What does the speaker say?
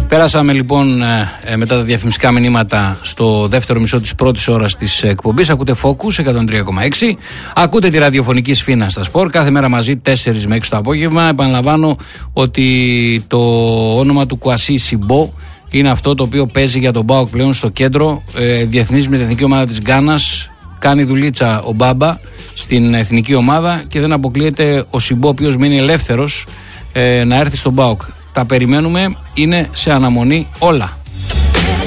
Πέρασαμε λοιπόν μετά τα διαφημιστικά μηνύματα στο δεύτερο μισό της πρώτης ώρας της εκπομπής. Ακούτε Focus 103,6. Ακούτε τη ραδιοφωνική Σφίνα στα σπορ. Κάθε μέρα μαζί 4 με 6 το απόγευμα. Επαναλαμβάνω ότι το όνομα του Κουασί Σιμπό είναι αυτό το οποίο παίζει για τον ΠΑΟΚ πλέον στο κέντρο. Διεθνής με την εθνική ομάδα της Γκάνας. Κάνει δουλίτσα ο Μπάμπα στην εθνική ομάδα και δεν αποκλείεται ο Σιμπό, ο οποίος μείνει ελεύθερος, να έρθει στον ΠΑΟΚ. Τα περιμένουμε, είναι σε αναμονή όλα.